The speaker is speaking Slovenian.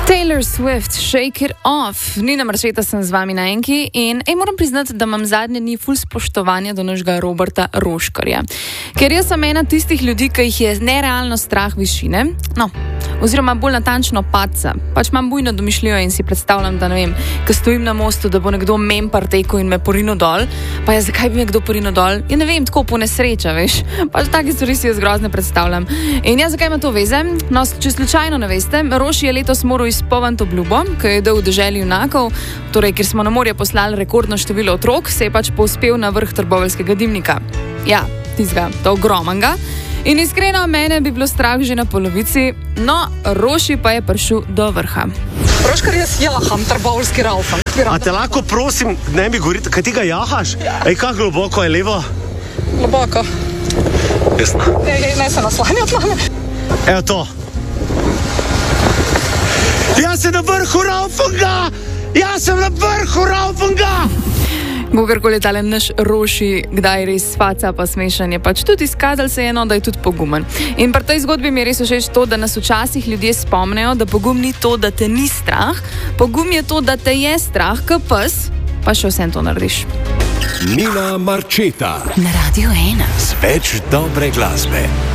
Taylor Swift, Shake It Off. Nina Marčeta sem z vami na enki in moram priznati, da imam zadnje dni ful spoštovanja do našega Roberta Roškarja. Ker jaz sem ena tistih ljudi, ki jih je nerealno strah višine, oziroma bolj natančno padca. Pač imam bujno domišljijo in si predstavljam, da ne vem, ko stojim na mostu, da bo nekdo mempar tekel in me porino dol, pa zakaj bi me kdo porino dol? Ja ne vem, tako po nesreča, veš. Pač take stvari si jaz grozne predstavljam. In zakaj ima to veze? No, če slučajno ne veste, Roši je letos moral izpolniti obljubo, ki je dal v deželi junakov, torej, ker smo na morje poslali rekordno število otrok, se je pač povzpel na vrh trboveljskega dimnika. Ja, tistega, to ogromnega. In iskreno, mene bi bilo strah že na polovici, no, Roši pa je prišel do vrha. Roškar, jaz jaham trboveljski raufan. A te lahko prosim, ne mi govorite, kaj ti ga jahaš? Ej, kako globoko je levo? Globoko. Jasno. Ne se naslanjati na me. Evo to. Jaz sem na vrhu raufanga! Jaz sem na vrhu raufanga! Kogarkoli tale naš Roši, kdaj res faca pa smešanje, pač tudi izkazal se je, da je tudi pogumen. In pri tej zgodbi mi je res všeč to, da nas včasih ljudje spomnejo, da pogum ni to, da te ni strah, pogum je to, da te je strah, k pes, pa še vsem to narediš. Nina Marčeta na Radio 1 z več dobre glasbe.